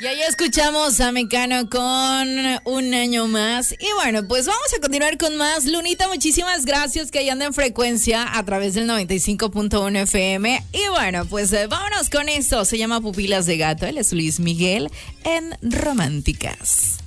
Y ahí escuchamos a Mecano con Un Año Más. Y bueno, pues vamos a continuar con más. Lunita, muchísimas gracias que ahí anda en frecuencia a través del 95.1 FM. Y bueno, pues vámonos con esto. Se llama Pupilas de Gato. Él es Luis Miguel en Románticas.